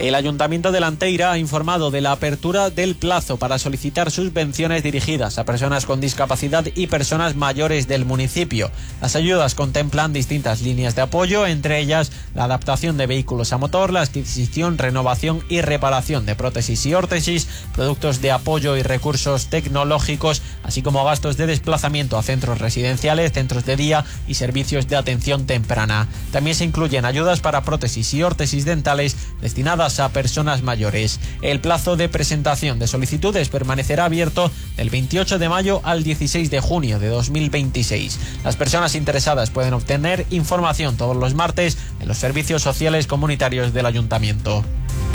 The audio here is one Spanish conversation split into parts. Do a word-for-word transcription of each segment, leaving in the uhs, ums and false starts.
El Ayuntamiento de Lanteira ha informado de la apertura del plazo para solicitar subvenciones dirigidas a personas con discapacidad y personas mayores del municipio. Las ayudas contemplan distintas líneas de apoyo, entre ellas la adaptación de vehículos a motor, la adquisición, renovación y reparación de prótesis y órtesis, productos de apoyo y recursos tecnológicos, así como gastos de desplazamiento a centros residenciales, centros de día y servicios de atención temprana. También se incluyen ayudas para prótesis y órtesis dentales destinadas a personas mayores. El plazo de presentación de solicitudes permanecerá abierto del veintiocho de mayo al dieciséis de junio de dos mil veintiséis. Las personas interesadas pueden obtener información todos los martes en los servicios sociales comunitarios del Ayuntamiento.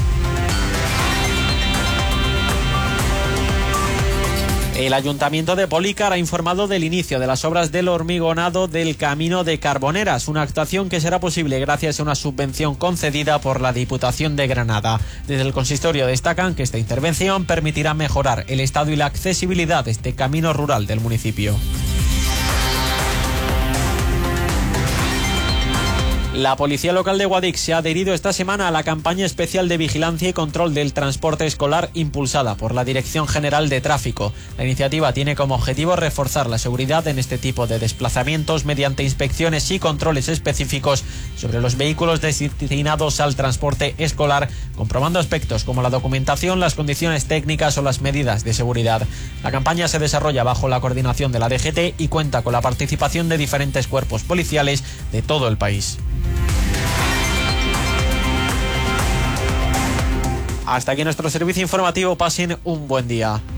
El Ayuntamiento de Polícar ha informado del inicio de las obras del hormigonado del Camino de Carboneras, una actuación que será posible gracias a una subvención concedida por la Diputación de Granada. Desde el consistorio destacan que esta intervención permitirá mejorar el estado y la accesibilidad de este camino rural del municipio. La Policía Local de Guadix se ha adherido esta semana a la campaña especial de vigilancia y control del transporte escolar impulsada por la Dirección General de Tráfico. La iniciativa tiene como objetivo reforzar la seguridad en este tipo de desplazamientos mediante inspecciones y controles específicos sobre los vehículos destinados al transporte escolar, comprobando aspectos como la documentación, las condiciones técnicas o las medidas de seguridad. La campaña se desarrolla bajo la coordinación de la D G T y cuenta con la participación de diferentes cuerpos policiales de todo el país. Hasta aquí nuestro servicio informativo. Pasen un buen día.